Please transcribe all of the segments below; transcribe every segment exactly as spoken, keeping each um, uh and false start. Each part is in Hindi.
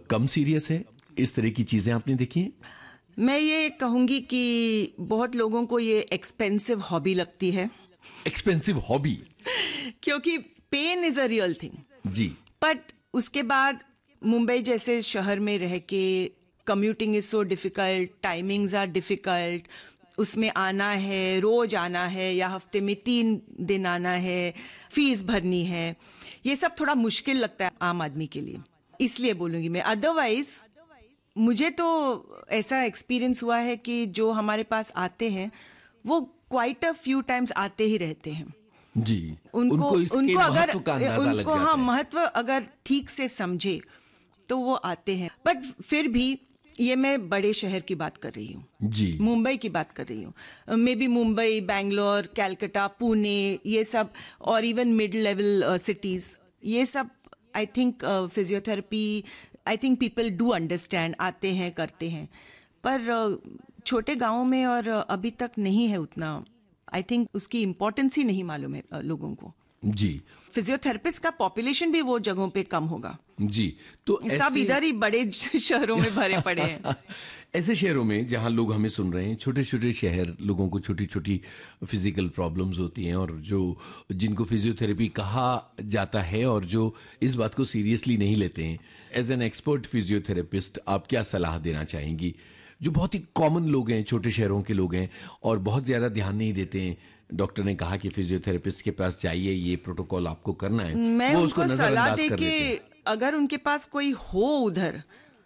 कम सीरियस है? इस तरह की चीजें आपने देखी हैं? मैं ये कहूंगी कि बहुत लोगों को ये एक्सपेंसिव हॉबी लगती है। Expensive hobby? क्योंकि pen is a real thing ji. But उसके बाद मुंबई जैसे शहर में रह के commuting is so difficult, timings are difficult, उसमें आना है, रोज आना है या हफ्ते में तीन दिन आना है, फीस भरनी है, ये सब थोड़ा मुश्किल लगता है आम आदमी के लिए, इसलिए बोलूंगी मैं। अदरवाइज मुझे तो ऐसा एक्सपीरियंस हुआ है कि जो हमारे पास आते हैं वो क्वाइट अ फ्यू टाइम्स आते ही रहते हैं जी। उनको उनको इसके उनको अगर महत्व का अंदाजा लग उनको जाता हाँ है। महत्व अगर ठीक से समझे तो वो आते हैं। बट फिर भी ये मैं बड़े शहर की बात कर रही हूँ जी। मुंबई की बात कर रही हूँ। मे बी मुंबई, बैंगलोर, कैलकाटा, पुणे, ये सब, और इवन मिड लेवल सिटीज, ये सब I think physiotherapy, I think people do understand, आते हैं, करते हैं। पर uh, छोटे गांवों में और uh, अभी तक नहीं है उतना, आई थिंक उसकी इम्पोर्टेंस ही नहीं मालूम है uh, लोगों को। जी। फिजियोथेरेपिस्ट का पॉपुलेशन भी वो जगहों पे कम होगा। जी। तो सब ऐसे... इधर ही बड़े शहरों में भरे पड़े हैं। ऐसे शहरों में जहां लोग हमें सुन रहे हैं, छोटे छोटे शहर, लोगों को छोटी छोटी फिजिकल प्रॉब्लम्स होती हैं और जो जिनको फिजियोथेरेपी कहा जाता है और जो इस बात को सीरियसली नहीं लेते हैं, एज एन एक्सपर्ट फिजियोथेरेपिस्ट आप क्या सलाह देना चाहेंगी? जो बहुत ही कॉमन लोग हैं, छोटे शहरों के लोग हैं और बहुत ज़्यादा ध्यान नहीं देते हैं, डॉक्टर ने कहा कि फिजियोथेरेपिस्ट के पास जाइए, ये प्रोटोकॉल आपको करना है, मैं वो उसको उनको सलाह नजरअंदाज दे कर कि देते हैं। अगर उनके पास कोई हो उधर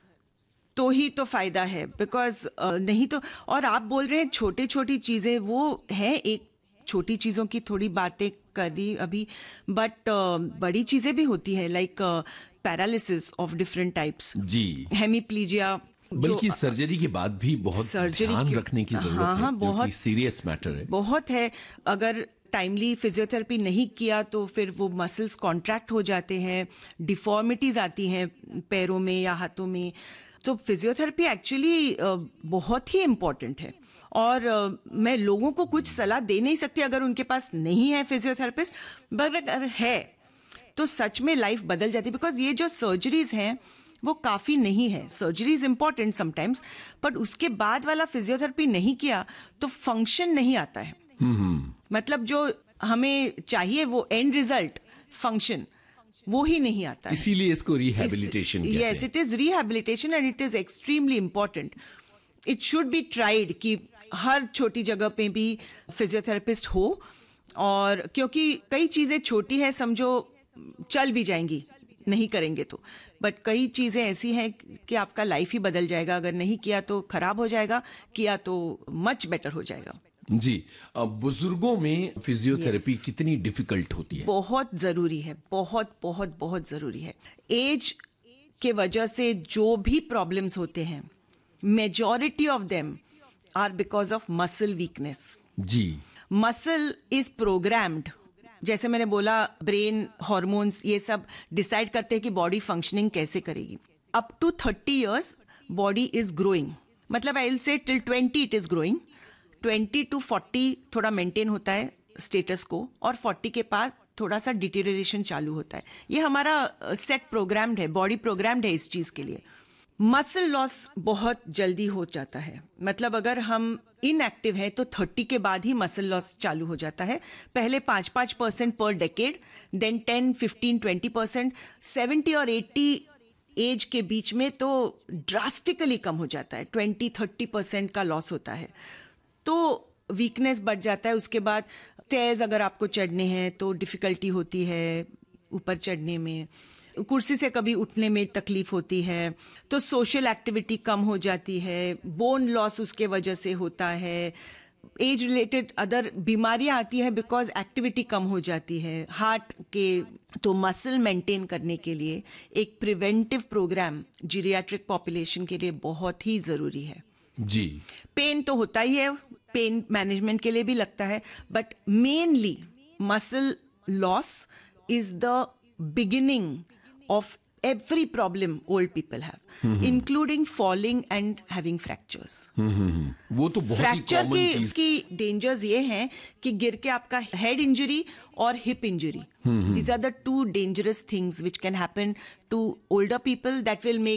तो ही तो फायदा है, बिकॉज नहीं तो। और आप बोल रहे हैं छोटी छोटी चीजें, वो है एक छोटी चीजों की थोड़ी बातें करी अभी, बट बड़ी चीजें भी होती है, like paralysis of different types, ji. Hemiplegia, बल्कि सर्जरी के बाद भी बहुत ध्यान रखने की जरूरत हाँ, है, हाँ, जो बहुत कि सीरियस मैटर है। बहुत है। अगर टाइमली फिजियोथेरेपी नहीं किया तो फिर वो मसल्स कॉन्ट्रैक्ट हो जाते हैं, डिफॉर्मिटीज आती हैं पैरों में या हाथों में। तो फिजियोथेरेपी एक्चुअली बहुत ही इम्पोर्टेंट है और uh, मैं लोगों को कुछ सलाह दे नहीं सकती अगर उनके पास नहीं है फिजियोथेरेपिस्ट, बट अगर है तो सच में लाइफ बदल जाती है। बिकॉज ये जो सर्जरीज हैं वो काफी नहीं है। Surgery is important sometimes, but उसके बाद वाला फिजियोथेरेपी नहीं किया तो फंक्शन नहीं आता है। मतलब जो हमें चाहिए वो एंड रिजल्ट, फंक्शन, वो ही नहीं आता है। इसीलिए इसको रिहैबिलिटेशन कहते हैं। Yes, it is rehabilitation and it is extremely important. It should be tried कि हर छोटी जगह पे भी फिजियोथेरेपिस्ट हो, और क्योंकि कई चीजें छोटी है, समझो चल भी जाएंगी नहीं करेंगे तो, बट कई चीजें ऐसी हैं कि आपका लाइफ ही बदल जाएगा। अगर नहीं किया तो खराब हो जाएगा, किया तो मच बेटर हो जाएगा। जी। बुजुर्गों में फिजियोथेरेपी yes. कितनी डिफिकल्ट होती है? बहुत जरूरी है, बहुत बहुत बहुत जरूरी है। एज के वजह से जो भी प्रॉब्लम्स होते हैं, majority of them are because of muscle weakness. Ji. Muscle is programmed, जैसे मैंने बोला, ब्रेन, हार्मोन्स, ये सब डिसाइड करते हैं कि बॉडी फंक्शनिंग कैसे करेगी। Up to thirty years body is growing, मतलब I will say till twenty it is growing. Twenty two forty थोड़ा मेंटेन होता है स्टेटस को, और फोर्टी के बाद थोड़ा सा डिटेरियोरेशन चालू होता है। ये हमारा सेट प्रोग्राम्ड है, बॉडी प्रोग्राम्ड है इस चीज के लिए। मसल लॉस बहुत जल्दी हो जाता है, मतलब अगर हम इनएक्टिव हैं तो थर्टी के बाद ही मसल लॉस चालू हो जाता है। पहले पाँच पाँच परसेंट पर decade, then ten, fifteen, twenty percent, seventy और एट्टी एज के बीच में तो ड्रास्टिकली कम हो जाता है, ट्वेंटी थर्टी परसेंट का लॉस होता है। तो वीकनेस बढ़ जाता है। उसके बाद स्टेयर्स अगर आपको चढ़ने हैं तो डिफिकल्टी होती है ऊपर चढ़ने में, कुर्सी से कभी उठने में तकलीफ होती है, तो सोशल एक्टिविटी कम हो जाती है, बोन लॉस उसके वजह से होता है, एज रिलेटेड अदर बीमारियां आती है बिकॉज एक्टिविटी कम हो जाती है हार्ट के। तो मसल मेंटेन करने के लिए एक प्रिवेंटिव प्रोग्राम जीरियाट्रिक पॉपुलेशन के लिए बहुत ही जरूरी है। जी। पेन तो होता ही है, पेन मैनेजमेंट के लिए भी लगता है, but mainly muscle loss is the beginning of every problem old people have, mm-hmm. including falling and having fractures. mm-hmm. वो तो बहुत फ्रैक्चर ही कॉमन की चीज। की डेंजर्स ये हैं कि गिर के आपका हेड इंजरी और hip injury, these are the two dangerous things which can happen to older people that will make